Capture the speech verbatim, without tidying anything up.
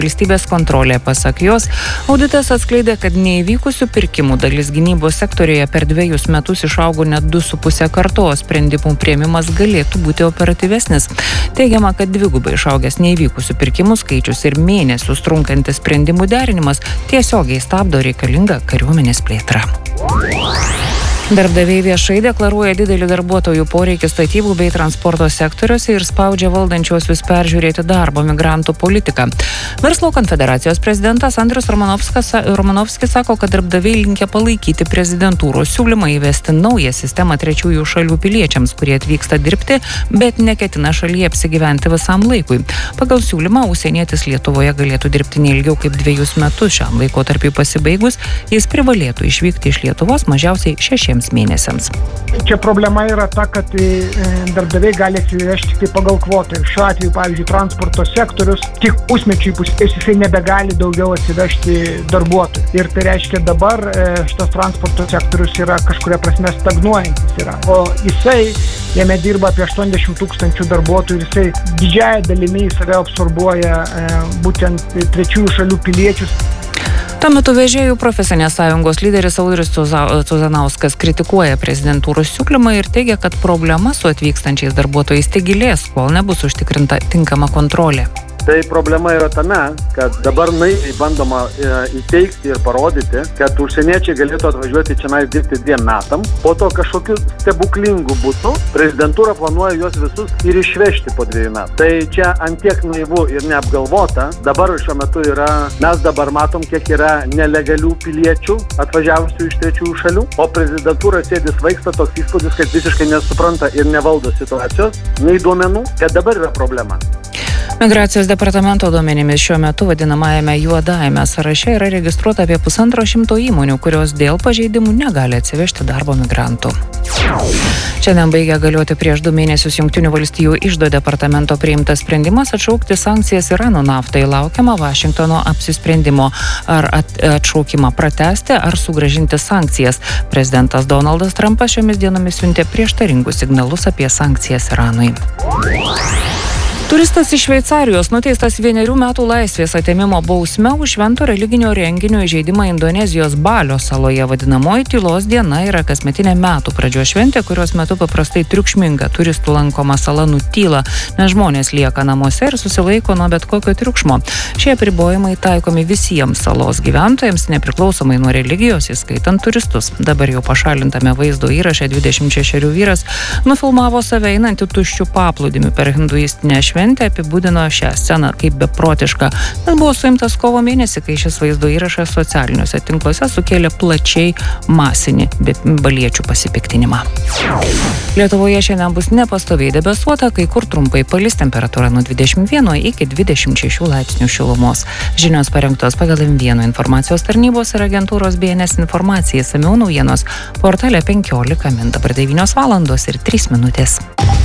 valstybės kontrolė. Pasak jos, auditas atskleidė, kad neįvykusių pirkimų dalis gynybos sektorijoje per dviejus metus išaugo net du su puse karto, sprendimų priėmimas galėtų būti operatyvesnis. Teigiama, kad dvigubai išaugęs neįvykusių pirkimų skaičius ir mėnesius trunkantis sprendimų derinimas tiesiogiai stabdo reikalingą kariuomenės plėtrą. Darbdaviai viešai deklaruoja didelį darbuotojų poreikį statybų bei transporto sektoriuose ir spaudžia valdančiuosius peržiūrėti darbo migrantų politiką. Verslo konfederacijos prezidentas Andrius Romanovskis sako, kad darbdaviai linkę palaikyti prezidentūros siūlymą įvesti naują sistemą trečiųjų šalių piliečiams, kurie atvyksta dirbti, bet neketina šalyje apsigyventi visam laikui. Pagal siūlymą užsienietis Lietuvoje galėtų dirbti neilgiau kaip dviejus metus. Šiam laikotarpiui pasibaigus, jis privalėtų išvykti iš Lietuvos mažiausiai šešiems mėnesiams. Čia problema yra ta, kad darbdaviai gali atsivežti tik pagal kvotą. Ir šiuo atveju, pavyzdžiui, transporto sektorius tik pusmečiui pusės jisai nebegali daugiau atsivežti darbuotojų. Ir tai reiškia, dabar šitas transporto sektorius yra kažkuria prasme stagnuojantis yra. O jisai, jame dirba apie aštuoniasdešimt tūkstančių darbuotojų ir jisai didžiąją dalimi į save absorbuoja būtent trečiųjų šalių piliečius. Tuo metu vežėjų profesinės sąjungos lyderis Audrius Cuzanauskas kritikuoja prezidentūros siūlymą ir teigia, kad problema su atvykstančiais darbuotojais tik gilės, kol nebus užtikrinta tinkama kontrolė. Tai problema yra tame, kad dabar naiviai bandoma e, įteikti ir parodyti, kad užsieniečiai galėtų atvažiuoti čia dirbti dviem metam, po to kažkokiu stebuklingu būdu prezidentūra planuoja juos visus ir išvežti po dviejų metų. Tai čia antiek naivu ir neapgalvota. Dabar šiuo metu yra, mes dabar matom, kiek yra nelegalių piliečių atvažiavusių iš trečiųjų šalių, o prezidentūra sėdi svaigsta toks įspūdis, kad visiškai nesupranta ir nevaldo situacijos, nei duomenų, kad dabar yra problema. Migracijos departamento duomenimis šiuo metu vadinamajame juodajame sąraše yra registruota apie pusantro šimto įmonių, kurios dėl pažeidimų negali atsivežti darbo migrantų. Šiandien baigia galioti prieš du mėnesius Jungtinių valstijų iždo departamento priimtas sprendimas atšaukti sankcijas Irano naftai. Laukiama Vašingtono apsisprendimo, ar atšaukimą pratęsti, ar sugrąžinti sankcijas. Prezidentas Donaldas Trumpas šiomis dienomis siuntė prieštaringus signalus apie sankcijas Iranui. Turistas iš Šveicarijos nuteistas vienerių metų laisvės atėmimo bausme už švento religinio renginio įžeidimą Indonezijos Balio saloje. Vadinamoji tylos diena yra kasmetinė metų pradžios šventė, kurios metu paprastai triukšminga turistų lankoma sala nutyla, nes žmonės lieka namuose ir susilaiko nuo bet kokio triukšmo. Šie apribojimai taikomi visiems salos gyventojams, nepriklausomai nuo religijos, įskaitant turistus. Dabar jau pašalintame vaizdo įraše dvidešimt šešerių vyras nufilmavo save einantį tuščių paplūdimių per hinduistinę šventę. Apibūdino šią sceną kaip beprotišką. Jis buvo suimtas kovo mėnesį, kai šis vaizdo įrašas socialiniuose tinkluose sukėlė plačiai masinį baliečių pasipiktinimą. Lietuvoje šiandien bus nepastoviai debesuota, kai kur trumpai palis, temperatūra nuo dvidešimt vieno iki dvidešimt šešių laipsnių šilumos. Žinios parengtos pagal M vienas informacijos tarnybos ir agentūros B N S informacija. Išsamiau naujienos portale penkiolika min. Dabar devynios valandos ir trys minutės.